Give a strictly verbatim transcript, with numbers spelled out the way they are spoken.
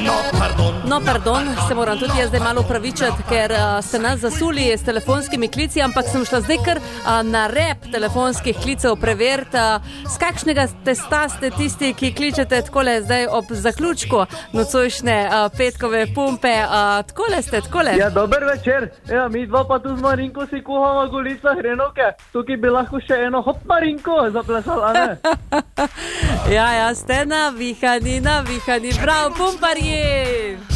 No, pardon. No, pardon, se moram tudi jaz zdaj malo upravičiti, ker uh, ste nas zasuli s telefonskimi klici, ampak sem šla zdaj kar uh, na rep telefonskih klicev preveriti, uh, z kakšnega testa ste tisti, ki kličete takole zdaj ob zaključku nocojšnje uh, petkove pumpe. Uh, takole ste, takole. Ja, dober večer. Ja, mi dva pa tu z Marinko si kuhamo golica hrenovke. Tukaj bi lahko še eno hop Marinko zaplesala, ne? Ja, ja, ste navihani, navihani, prav, pumparji!